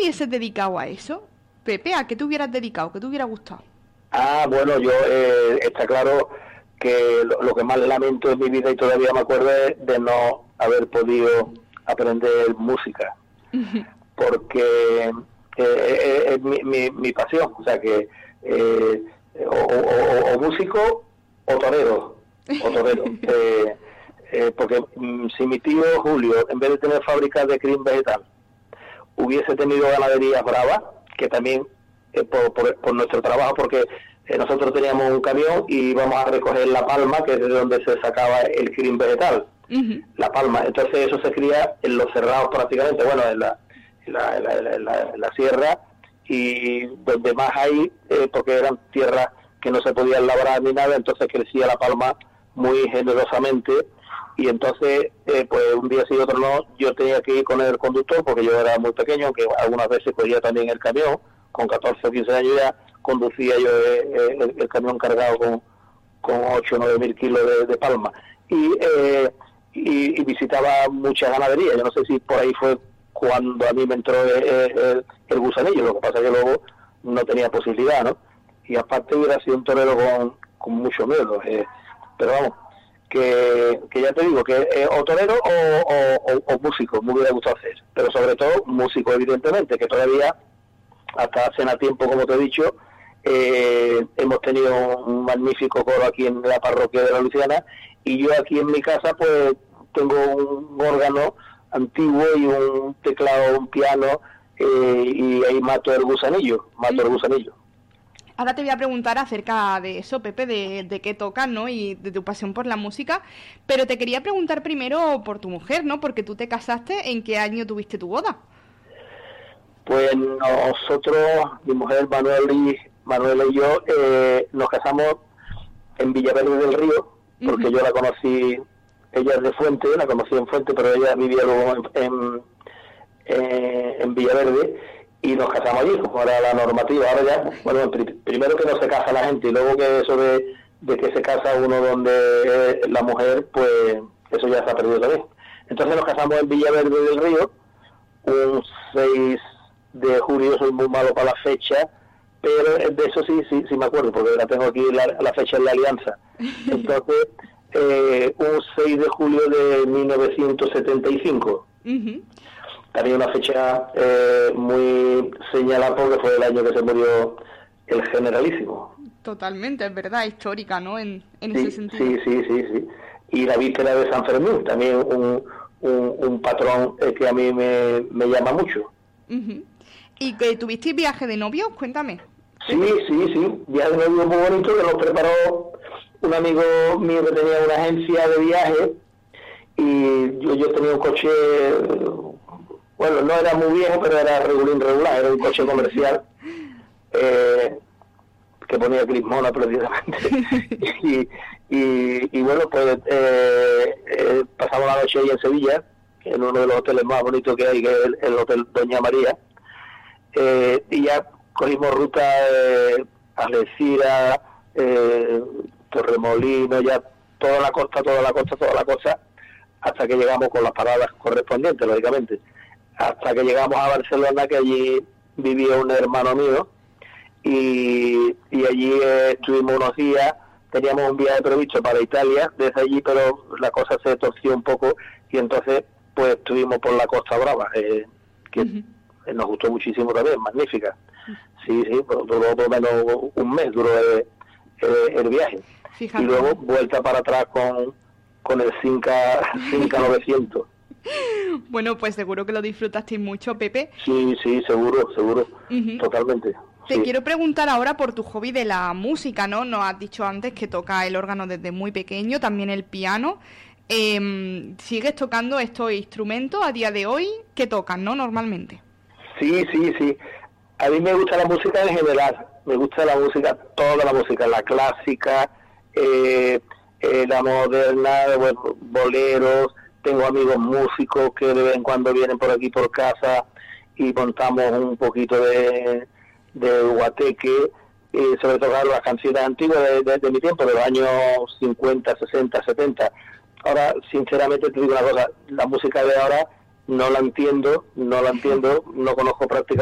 hubieses dedicado a eso? Pepe, ¿a qué te hubieras dedicado? ¿Qué te hubiera gustado? Bueno, yo está claro que lo que más lamento en mi vida y todavía me acuerdo es de no haber podido aprender música, porque es mi pasión, o sea que o músico o torero, porque si mi tío Julio, en vez de tener fábricas de crin vegetal, hubiese tenido ganaderías bravas, que también por nuestro trabajo, porque nosotros teníamos un camión y íbamos a recoger la palma, que es de donde se sacaba el crin vegetal, la palma. Entonces eso se cría en los cerrados prácticamente, bueno, en la sierra, y donde más hay, porque eran tierras que no se podían labrar ni nada, entonces crecía la palma muy generosamente, y entonces pues un día sí otro no, yo tenía que ir con el conductor porque yo era muy pequeño, aunque algunas veces cogía también el camión, con 14 o 15 años ya conducía yo el camión cargado con 8 o 9 mil kilos de palma, y visitaba muchas ganaderías. Yo no sé si por ahí fue cuando a mí me entró el gusanillo, lo que pasa es que luego no tenía posibilidad, ¿no? Y aparte hubiera sido un torero con mucho miedo, pero vamos, que ya te digo, que o torero o músico me hubiera gustado hacer, pero sobre todo músico, evidentemente, que todavía hasta hace nada tiempo, como te he dicho, hemos tenido un magnífico coro aquí en la parroquia de la Luciana, y yo aquí en mi casa pues tengo un órgano antiguo y un teclado, un piano, y ahí mato el gusanillo. Ahora te voy a preguntar acerca de eso, Pepe, de qué tocas, ¿no? Y de tu pasión por la música, pero te quería preguntar primero por tu mujer, ¿no? Porque tú te casaste, ¿en qué año tuviste tu boda? Pues nosotros, mi mujer Manuela y yo, nos casamos en Villaverde del Río, porque yo la conocí, ella es de Fuente, la conocí en Fuente, pero ella vivía luego en Villaverde, y nos casamos allí, como era la normativa. Ahora ya, bueno, primero que no se casa la gente, y luego que eso de que se casa uno donde la mujer, pues eso ya se ha perdido también. Entonces nos casamos en Villaverde del Río, un 6 de julio, soy muy malo para la fecha, pero de eso sí me acuerdo, porque la tengo aquí la fecha en la alianza. Entonces, un 6 de julio de 1975. También una fecha muy señalada porque fue el año que se murió el Generalísimo. Totalmente, es verdad, histórica, ¿no? En ese sentido. Sí. Y la víspera de San Fermín, también un patrón que a mí me llama mucho. ¿Y que tuvisteis viaje de novios? Cuéntame. Sí, viaje de novios muy bonito, que nos preparó un amigo mío que tenía una agencia de viaje, y yo tenía un coche, bueno, no era muy viejo, pero era regular, era un coche comercial, que ponía Crismona precisamente, y bueno, pues pasamos la noche ahí en Sevilla, en uno de los hoteles más bonitos que hay, que es el Hotel Doña María, y ya cogimos ruta Algeciras, Torremolinos, ya toda la costa, hasta que llegamos con las paradas correspondientes, lógicamente, hasta que llegamos a Barcelona, que allí vivía un hermano mío, y allí estuvimos unos días. Teníamos un viaje previsto para Italia desde allí, pero la cosa se torció un poco, y entonces pues estuvimos por la Costa Brava, que nos gustó muchísimo también, magnífica. Sí, duró por lo menos un mes, duró el viaje. Fíjate. Y luego vuelta para atrás con el Cinca 900. Bueno, pues seguro que lo disfrutasteis mucho, Pepe. Sí, seguro, totalmente. Te quiero preguntar ahora por tu hobby de la música, ¿no? Nos has dicho antes que toca el órgano desde muy pequeño, también el piano. ¿Sigues tocando estos instrumentos a día de hoy? ¿Qué tocan, no, normalmente? Sí. A mí me gusta la música en general. Me gusta la música, toda la música, la clásica, la moderna, bueno, boleros. Tengo amigos músicos que de vez en cuando vienen por aquí por casa y montamos un poquito de guateque, sobre todo las canciones antiguas de mi tiempo, de los años 50, 60, 70. Ahora, sinceramente te digo una cosa, la música de ahora no la entiendo, no conozco prácticamente